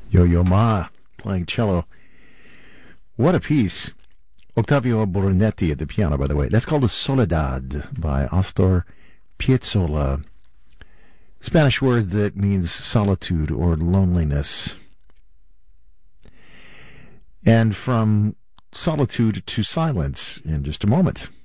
Yo-Yo Ma playing cello. What a piece. Ottavio Brunetti at the piano, by the way. That's called a Soledad by Astor Piazzolla. Spanish word that means solitude or loneliness. And from solitude to silence in just a moment.